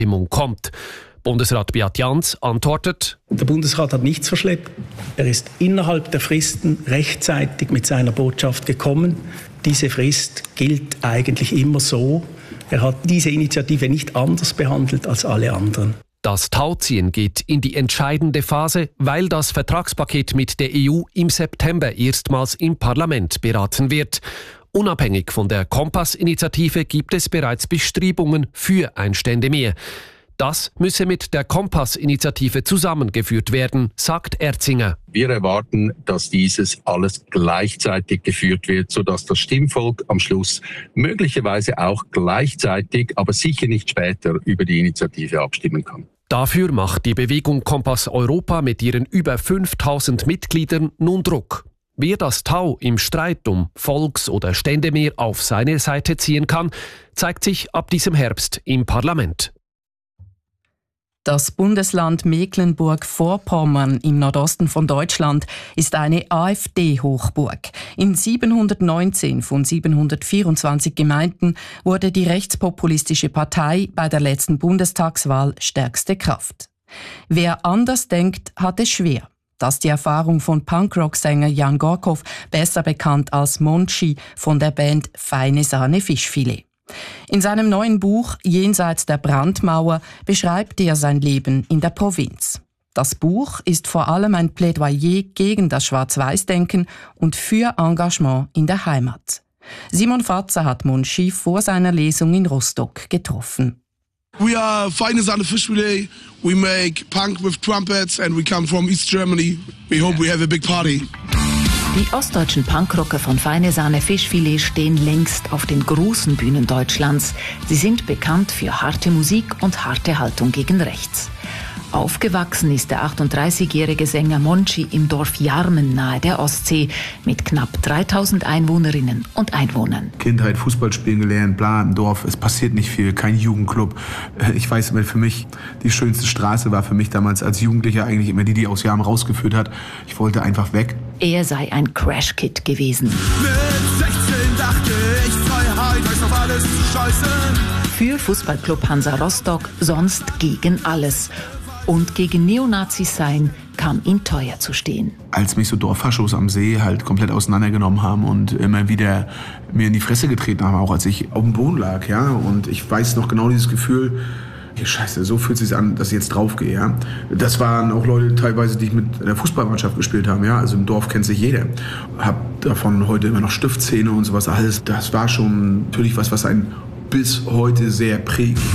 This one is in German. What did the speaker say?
Abstimmung kommt. Bundesrat Beat Jans antwortet: Der Bundesrat hat nichts verschleppt. Er ist innerhalb der Fristen rechtzeitig mit seiner Botschaft gekommen. Diese Frist gilt eigentlich immer so. Er hat diese Initiative nicht anders behandelt als alle anderen. Das Tauziehen geht in die entscheidende Phase, weil das Vertragspaket mit der EU im September erstmals im Parlament beraten wird. Unabhängig von der Kompass-Initiative gibt es bereits Bestrebungen für ein Ständemeer. Das müsse mit der Kompass-Initiative zusammengeführt werden, sagt Erzinger. Wir erwarten, dass dieses alles gleichzeitig geführt wird, sodass das Stimmvolk am Schluss möglicherweise auch gleichzeitig, aber sicher nicht später über die Initiative abstimmen kann. Dafür macht die Bewegung Kompass Europa mit ihren über 5000 Mitgliedern nun Druck. Wer das Tau im Streit um Volks- oder Ständemeer auf seine Seite ziehen kann, zeigt sich ab diesem Herbst im Parlament. Das Bundesland Mecklenburg-Vorpommern im Nordosten von Deutschland ist eine AfD-Hochburg. In 719 von 724 Gemeinden wurde die rechtspopulistische Partei bei der letzten Bundestagswahl stärkste Kraft. Wer anders denkt, hat es schwer. Das ist die Erfahrung von Punkrock-Sänger Jan Gorkow, besser bekannt als Monchi von der Band Feine Sahne Fischfilet. In seinem neuen Buch »Jenseits der Brandmauer« beschreibt er sein Leben in der Provinz. Das Buch ist vor allem ein Plädoyer gegen das Schwarz-Weiß-Denken und für Engagement in der Heimat. Simon Fatzer hat Monchi vor seiner Lesung in Rostock getroffen. We are Feine Sahne Fischfilet. We make punk with trumpets and we come from East Germany. We hope we have a big party. Die ostdeutschen Punkrocker von Feine Sahne Fischfilet stehen längst auf den großen Bühnen Deutschlands. Sie sind bekannt für harte Musik und harte Haltung gegen rechts. Aufgewachsen ist der 38-jährige Sänger Monchi im Dorf Jarmen nahe der Ostsee mit knapp 3000 Einwohnerinnen und Einwohnern. Kindheit, Fußball spielen gelernt, bla, im Dorf, es passiert nicht viel, kein Jugendclub. Ich weiß, für mich die schönste Straße war für mich damals als Jugendlicher eigentlich immer die aus Jarmen rausgeführt hat. Ich wollte einfach weg. Er sei ein Crash-Kid gewesen. Mit 16 dachte ich, Freiheit heißt auf alles zu scheißen. Für Fußballclub Hansa Rostock sonst gegen alles. Und gegen Neonazis sein kam ihm teuer zu stehen. Als mich so Dorffaschos am See halt komplett auseinandergenommen haben und immer wieder mir in die Fresse getreten haben, auch als ich auf dem Boden lag, ja. Und ich weiß noch genau dieses Gefühl, hey, scheiße, so fühlt es sich an, dass ich jetzt draufgehe, ja. Das waren auch Leute teilweise, die ich mit der Fußballmannschaft gespielt haben, ja. Also im Dorf kennt sich jeder. Hab davon heute immer noch Stiftzähne und sowas alles. Das war schon natürlich was einen bis heute sehr prägt.